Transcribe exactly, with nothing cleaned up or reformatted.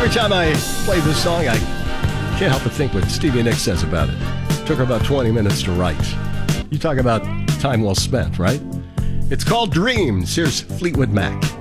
Every time I play this song, I can't help but think what Stevie Nicks says about it. Took her about twenty minutes to write. You talk about time well spent, right? It's called Dreams. Here's Fleetwood Mac.